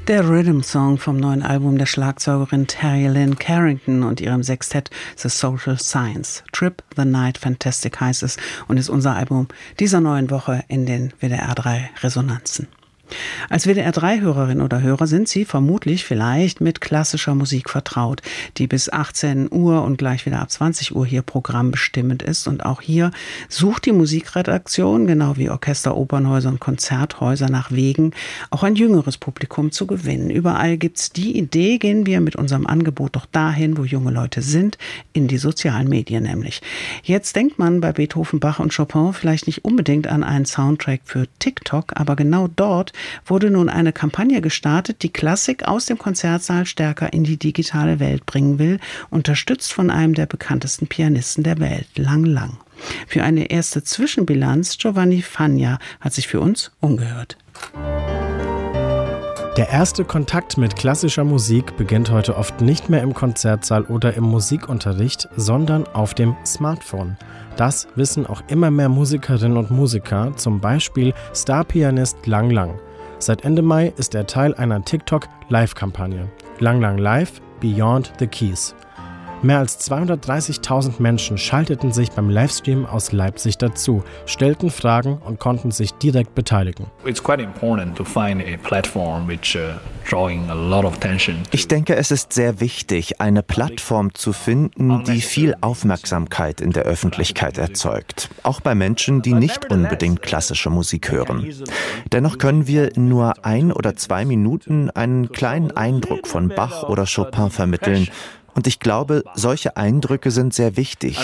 Der Rhythm-Song vom neuen Album der Schlagzeugerin Terry Lynn Carrington und ihrem Sextett The Social Science. Trip the Night Fantastic heißt es und ist unser Album dieser neuen Woche in den WDR 3 Resonanzen. Als WDR-3-Hörerin oder Hörer sind Sie vermutlich vielleicht mit klassischer Musik vertraut, die bis 18 Uhr und gleich wieder ab 20 Uhr hier programmbestimmend ist. Und auch hier sucht die Musikredaktion, genau wie Orchester, Opernhäuser und Konzerthäuser, nach Wegen, auch ein jüngeres Publikum zu gewinnen. Überall gibt's die Idee, gehen wir mit unserem Angebot doch dahin, wo junge Leute sind, in die sozialen Medien nämlich. Jetzt denkt man bei Beethoven, Bach und Chopin vielleicht nicht unbedingt an einen Soundtrack für TikTok, aber genau dort wurde nun eine Kampagne gestartet, die Klassik aus dem Konzertsaal stärker in die digitale Welt bringen will, unterstützt von einem der bekanntesten Pianisten der Welt, Lang Lang. Für eine erste Zwischenbilanz, Giovanni Fagna hat sich für uns umgehört. Der erste Kontakt mit klassischer Musik beginnt heute oft nicht mehr im Konzertsaal oder im Musikunterricht, sondern auf dem Smartphone. Das wissen auch immer mehr Musikerinnen und Musiker, zum Beispiel Starpianist Lang Lang. Seit Ende Mai ist er Teil einer TikTok-Live-Kampagne. Lang Lang Live – Beyond the Keys. Mehr als 230.000 Menschen schalteten sich beim Livestream aus Leipzig dazu, stellten Fragen und konnten sich direkt beteiligen. Ich denke, es ist sehr wichtig, eine Plattform zu finden, die viel Aufmerksamkeit in der Öffentlichkeit erzeugt. Auch bei Menschen, die nicht unbedingt klassische Musik hören. Dennoch können wir in nur 1 oder 2 Minuten einen kleinen Eindruck von Bach oder Chopin vermitteln. Und ich glaube, solche Eindrücke sind sehr wichtig.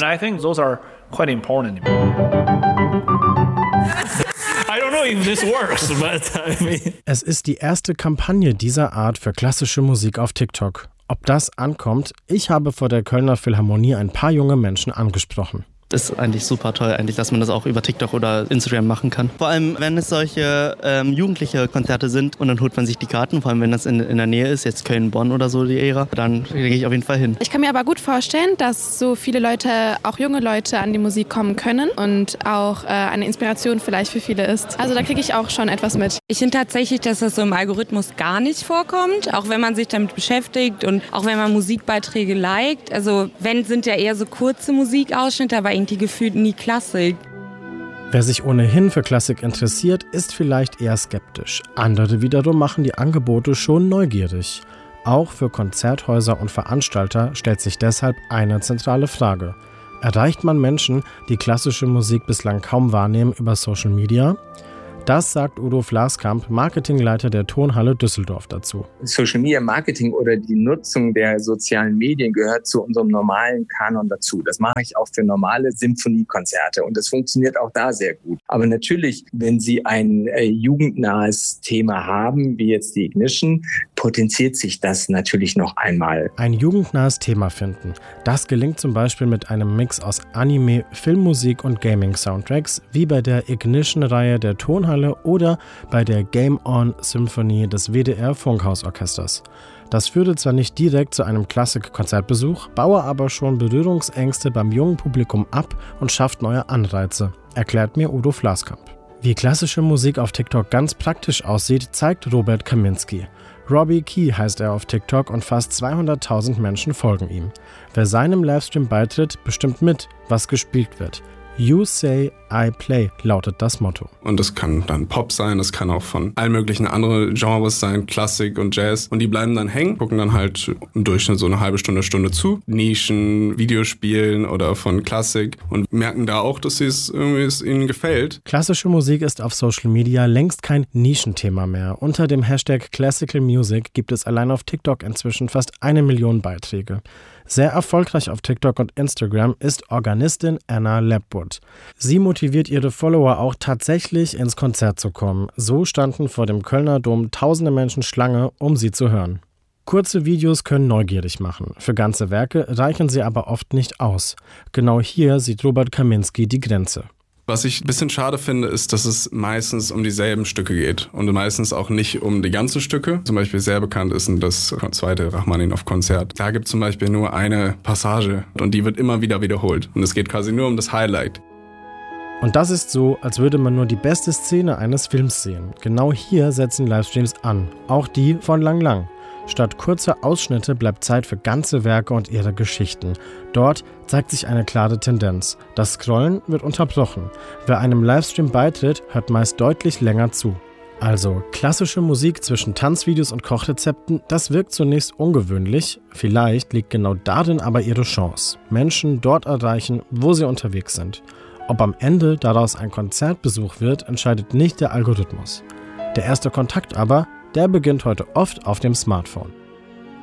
Es ist die erste Kampagne dieser Art für klassische Musik auf TikTok. Ob das ankommt? Ich habe vor der Kölner Philharmonie ein paar junge Menschen angesprochen. Das ist eigentlich super toll, dass man das auch über TikTok oder Instagram machen kann. Vor allem, wenn es solche jugendliche Konzerte sind und dann holt man sich die Karten, vor allem wenn das in der Nähe ist, jetzt Köln, Bonn oder so die Ära, dann gehe ich auf jeden Fall hin. Ich kann mir aber gut vorstellen, dass so viele Leute, auch junge Leute, an die Musik kommen können und auch eine Inspiration vielleicht für viele ist. Also da kriege ich auch schon etwas mit. Ich finde tatsächlich, dass das so im Algorithmus gar nicht vorkommt, auch wenn man sich damit beschäftigt und auch wenn man Musikbeiträge liked. Also wenn, sind ja eher so kurze Musikausschnitte, aber irgendwie gefühlt nie Klassik. Wer sich ohnehin für Klassik interessiert, ist vielleicht eher skeptisch. Andere wiederum machen die Angebote schon neugierig. Auch für Konzerthäuser und Veranstalter stellt sich deshalb eine zentrale Frage. Erreicht man Menschen, die klassische Musik bislang kaum wahrnehmen, über Social Media? Das sagt Udo Flaskamp, Marketingleiter der Tonhalle Düsseldorf, dazu. Social Media Marketing oder die Nutzung der sozialen Medien gehört zu unserem normalen Kanon dazu. Das mache ich auch für normale Symphoniekonzerte und das funktioniert auch da sehr gut. Aber natürlich, wenn Sie ein jugendnahes Thema haben, wie jetzt die Ignition, potenziert sich das natürlich noch einmal. Ein jugendnahes Thema finden. Das gelingt zum Beispiel mit einem Mix aus Anime, Filmmusik und Gaming-Soundtracks, wie bei der Ignition-Reihe der Tonhalle oder bei der Game On Symphonie des WDR Funkhausorchesters. Das führte zwar nicht direkt zu einem Klassik-Konzertbesuch, baue aber schon Berührungsängste beim jungen Publikum ab und schafft neue Anreize, erklärt mir Udo Flaskamp. Wie klassische Musik auf TikTok ganz praktisch aussieht, zeigt Robert Kaminski. Robbie Key heißt er auf TikTok und fast 200.000 Menschen folgen ihm. Wer seinem Livestream beitritt, bestimmt mit, was gespielt wird. You say, I play, lautet das Motto. Und das kann dann Pop sein, das kann auch von allen möglichen anderen Genres sein, Klassik und Jazz. Und die bleiben dann hängen, gucken dann halt im Durchschnitt so eine halbe Stunde zu. Nischen, Videospielen oder von Klassik und merken da auch, dass es ihnen gefällt. Klassische Musik ist auf Social Media längst kein Nischenthema mehr. Unter dem Hashtag Classical Music gibt es allein auf TikTok inzwischen fast 1 Million Beiträge. Sehr erfolgreich auf TikTok und Instagram ist Organistin Anna Lepwood. Sie motiviert ihre Follower auch tatsächlich ins Konzert zu kommen. So standen vor dem Kölner Dom tausende Menschen Schlange, um sie zu hören. Kurze Videos können neugierig machen. Für ganze Werke reichen sie aber oft nicht aus. Genau hier sieht Robert Kaminski die Grenze. Was ich ein bisschen schade finde, ist, dass es meistens um dieselben Stücke geht und meistens auch nicht um die ganzen Stücke. Zum Beispiel sehr bekannt ist das zweite Rachmaninow-Konzert. Da gibt es zum Beispiel nur eine Passage und die wird immer wieder wiederholt und es geht quasi nur um das Highlight. Und das ist so, als würde man nur die beste Szene eines Films sehen. Genau hier setzen Livestreams an, auch die von Lang Lang. Statt kurzer Ausschnitte bleibt Zeit für ganze Werke und ihre Geschichten. Dort zeigt sich eine klare Tendenz. Das Scrollen wird unterbrochen. Wer einem Livestream beitritt, hört meist deutlich länger zu. Also klassische Musik zwischen Tanzvideos und Kochrezepten, das wirkt zunächst ungewöhnlich. Vielleicht liegt genau darin aber ihre Chance. Menschen dort erreichen, wo sie unterwegs sind. Ob am Ende daraus ein Konzertbesuch wird, entscheidet nicht der Algorithmus. Der erste Kontakt aber, der beginnt heute oft auf dem Smartphone.